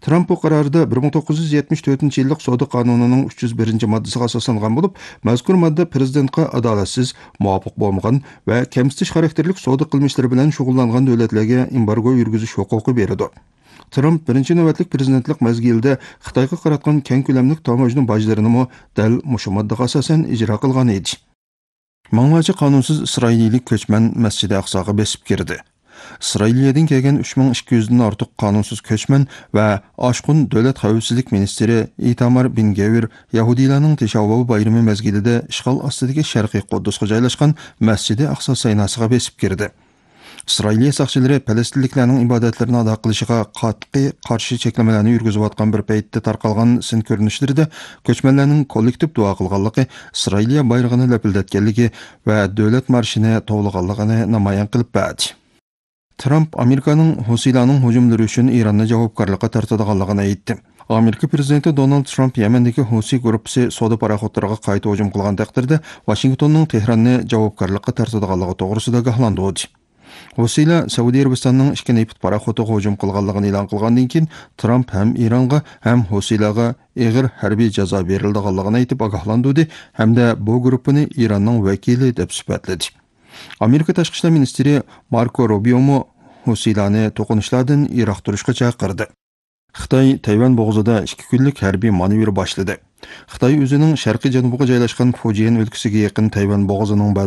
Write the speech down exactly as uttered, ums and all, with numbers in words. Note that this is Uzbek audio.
Tramp bu qarorida bir ming to'qqiz yuz yetmish to'rtinchi yillik savdo qonunining uch yuz birinchi moddasiga asoslangan bo'lib, mazkur modda prezidentga adolatsiz, muvofiq bo'lmagan va kamsitish xarakterlik savdo qilmishlari bilan shug'ullangan davlatlarga embargo yurgizish huquqi beradi. Tramp birinchi navbatlik prezidentlik mezgilida Xitoyga qaratgan keng ko'lamli tomojni bojlarini dal mushu moddaga asosan ijro qilgan edi. Minglarcha qonunsiz isroillik ko'chman Masjidi Aqsoga besib kirdi. İsrailiyadan kelgan uch ming ikki yuz dan ortiq qonunsiz ko'chman va oshqun davlat xavfsizlik ministri Itamar Ben-Gvir Yahudiylarning Tishavva bayrami mezgilida ishg'ol ostidagi Sharqiy Quddusga joylashgan Masjidi Aqso saynasiga besib kirdi. İsrailiya saqchilari Falastinliklarning ibodatlarini ado qilishiga qat'iy qarshi cheklamalarni yurgizayotgan bir paytda tarqalgan sin ko'rinishlarida ko'chmanlarning kollektiv duo qilganligi, Isroiliya bayrog'ini lapildatganligi va davlat marshini tovlaganligini namoyon qilib berdi. Trump Amerikaning Husiylarning hujumlari uchun Ironni javobgarlikka tortadiganligini aytdi. Amerika prezidenti Donald Trump Yamandagi Husiy guruhi savdo paraxotlariga qayta hujum qilgan taqdirda Washingtonning Tehronni javobgarlikka tortadiganligi to'g'risida ogohlandi. Husiylar Saudiya Arabistonining ikki neft paraxotiga hujum qilganligini e'lon qilgandan keyin Trump ham Ironga ham Husiylarga og'ir harbiy jazo beriladiganligini aytib ogohlandi hamda bu guruhni Ironning vakili deb sifatladi. Amerika tashqi ishlar ministri Marco Rubio Husiylarni to'qinishlardan yiroq turishga chaqirdi. Xitoy Tayvan bo'g'izida ikki kunlik harbiy manevr boshladi. Xitoy o'zining sharqiy janubiga joylashgan Fujian o'lkasiga yaqin Tayvan bo'g'ozining